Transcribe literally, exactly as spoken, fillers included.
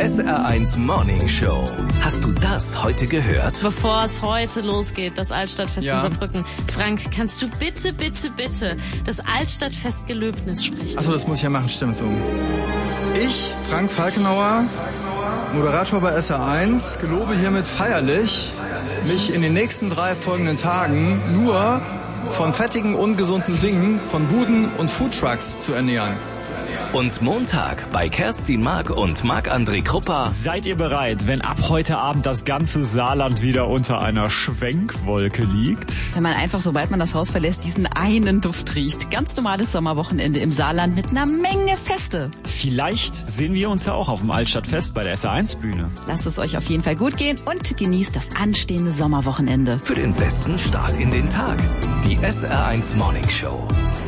S R eins Morning Show. Hast du das heute gehört? Bevor es heute losgeht, das Altstadtfest Ja. in Saarbrücken. Frank, kannst du bitte, bitte, bitte das Altstadtfest-Gelöbnis sprechen? Achso, das muss ich ja machen, stimmt so. Ich, Frank Falkenauer, Moderator bei S R eins, gelobe hiermit feierlich, mich in den nächsten drei folgenden Tagen nur von fettigen, ungesunden Dingen, von Buden und Foodtrucks zu ernähren. Und Montag bei Kerstin Mark und Marc-André Krupper. Seid ihr bereit, wenn ab heute Abend das ganze Saarland wieder unter einer Schwenkwolke liegt? Wenn man einfach, sobald man das Haus verlässt, diesen einen Duft riecht. Ganz normales Sommerwochenende im Saarland mit einer Menge Feste. Vielleicht sehen wir uns ja auch auf dem Altstadtfest bei der S R eins Bühne. Lasst es euch auf jeden Fall gut gehen und genießt das anstehende Sommerwochenende. Für den besten Start in den Tag. Die S R eins Morning Show.